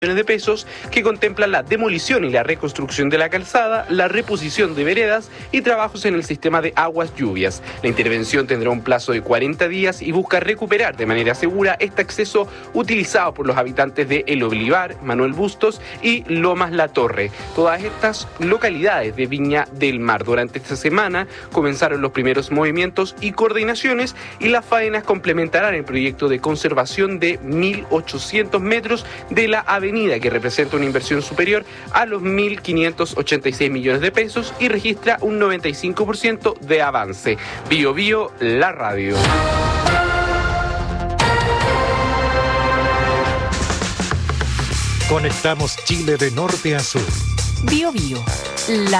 de pesos que contemplan la demolición y la reconstrucción de la calzada, la reposición de veredas y trabajos en el sistema de aguas lluvias. La intervención tendrá un plazo de 40 días y busca recuperar de manera segura este acceso utilizado por los habitantes de El Olivar, Manuel Bustos y Lomas La Torre. Todas estas localidades de Viña del Mar. Durante esta semana comenzaron los primeros movimientos y coordinaciones y las faenas complementarán el proyecto de conservación de 1.800 metros de la avenida, que representa una inversión superior a los 1.586 millones de pesos y registra un 95% de avance. Bio Bio, la radio. Conectamos Chile de norte a sur. Bio Bio, la